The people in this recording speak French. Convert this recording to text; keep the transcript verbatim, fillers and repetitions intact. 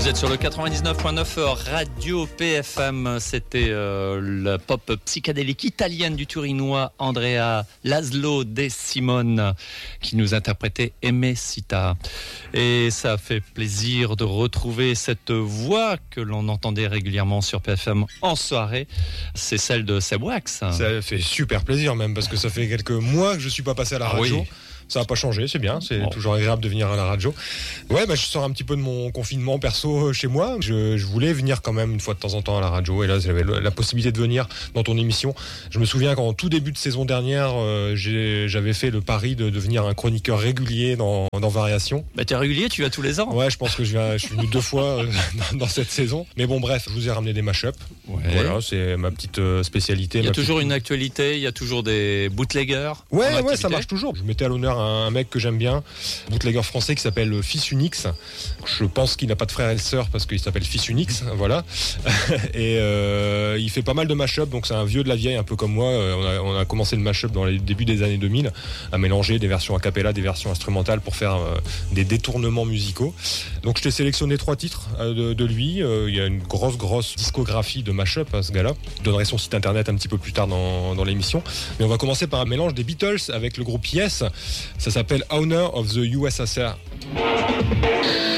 Vous êtes sur le quatre-vingt-dix-neuf point neuf Radio P F M. C'était euh, la pop psychédélique italienne du Turinois Andrea Laszlo De Simone qui nous interprétait Aimé Sita. Et ça fait plaisir de retrouver cette voix que l'on entendait régulièrement sur P F M en soirée. C'est celle de Seb Wax. Ça fait super plaisir même parce que ça fait quelques mois que je ne suis pas passé à la radio. Oui. Ça n'a pas changé, c'est bien, c'est bon. Toujours agréable de venir à la radio. Ouais, bah, je sors un petit peu de mon confinement perso chez moi. Je, je voulais venir quand même une fois de temps en temps à la radio et là j'avais la possibilité de venir dans ton émission. Je me souviens qu'en tout début de saison dernière, euh, j'ai, j'avais fait le pari de devenir un chroniqueur régulier dans, dans Variation. Bah t'es régulier, tu vas tous les ans. Ouais, je pense que je, viens, je suis venu deux fois euh, dans, dans cette saison. Mais bon, bref, je vous ai ramené des mash-up. Ouais. Voilà, c'est ma petite euh, spécialité. Il y a toujours petite... une actualité, il y a toujours des bootleggers. Ouais, ouais, ça marche toujours. Je mettais à l'honneur un, un mec que j'aime bien, bootlegger français qui s'appelle Fils Unix. Je pense qu'il n'a pas de frère et de sœur parce qu'il s'appelle Fils Unix, voilà. Et euh, il fait pas mal de mash-up, donc c'est un vieux de la vieille, un peu comme moi. On a, on a commencé le mash-up dans les débuts des années deux mille, à mélanger des versions a cappella, des versions instrumentales pour faire euh, des détournements musicaux. Donc je t'ai sélectionné trois titres euh, de, de lui. Euh, il y a une grosse, grosse discographie de mash-up à ce gars-là. Je donnerai son site internet un petit peu plus tard dans, dans l'émission. Mais on va commencer par un mélange des Beatles avec le groupe Yes. Ça s'appelle Honor of the U S S R.